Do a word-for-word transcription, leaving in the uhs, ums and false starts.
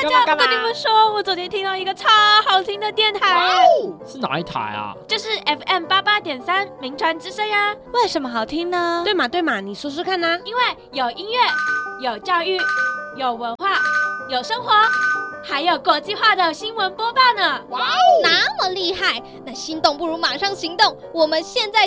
大家，我跟你们说，我昨天听到一个超好听的电台， 哦，是哪一台啊？ 就是 F M 八八点三名传之声呀。 为什么好听呢？ 对嘛对嘛，你说说看啊。 因为有音乐，有教育，有文化，有生活，还有国际化的新闻播报呢。 哇哦，那么厉害！那心动不如马上行动，我们现在